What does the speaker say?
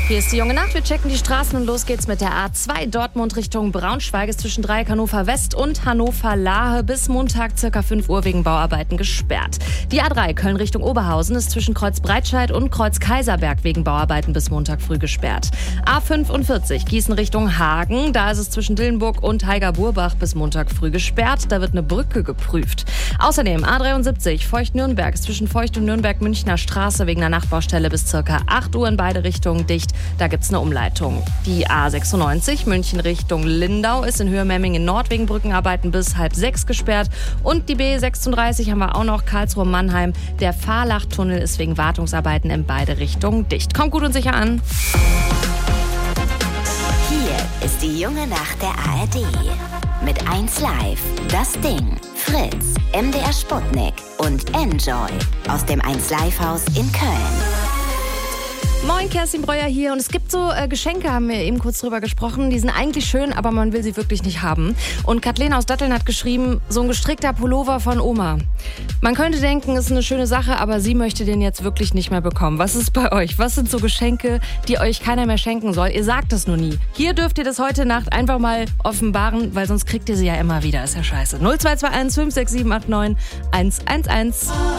Hier ist die junge Nacht. Wir checken die Straßen und los geht's mit der A2 Dortmund Richtung Braunschweig. Ist zwischen Dreieck Hannover West und Hannover Lahe bis Montag ca. 5 Uhr wegen Bauarbeiten gesperrt. Die A3 Köln Richtung Oberhausen ist zwischen Kreuz Breitscheid und Kreuz Kaiserberg wegen Bauarbeiten bis Montag früh gesperrt. A45 Gießen Richtung Hagen. Da ist es zwischen Dillenburg und Heiger-Burbach bis Montag früh gesperrt. Da wird eine Brücke geprüft. Außerdem A73 Feucht-Nürnberg ist zwischen Feucht und Nürnberg-Münchner Straße wegen einer Nachbaustelle bis ca. 8 Uhr in beide Richtungen dicht. Da gibt's eine Umleitung. Die A96 München Richtung Lindau ist in Höhe Memmingen Nord wegen Brückenarbeiten bis 5:30 gesperrt. Und die B36 haben wir auch noch, Karlsruhe-Mannheim. Der Fahrlachtunnel ist wegen Wartungsarbeiten in beide Richtungen dicht. Kommt gut und sicher an. Hier ist die junge Nacht der ARD. Mit 1 Live, das Ding, Fritz, MDR Sputnik und Enjoy aus dem 1 Live Haus in Köln. Moin, Kerstin Breuer hier. Und es gibt so Geschenke, haben wir eben kurz drüber gesprochen. Die sind eigentlich schön, aber man will sie wirklich nicht haben. Und Kathleen aus Datteln hat geschrieben, so ein gestrickter Pullover von Oma. Man könnte denken, es ist eine schöne Sache, aber sie möchte den jetzt wirklich nicht mehr bekommen. Was ist bei euch? Was sind so Geschenke, die euch keiner mehr schenken soll? Ihr sagt es nur nie. Hier dürft ihr das heute Nacht einfach mal offenbaren, weil sonst kriegt ihr sie ja immer wieder. Ist ja scheiße. 0221 56789 111.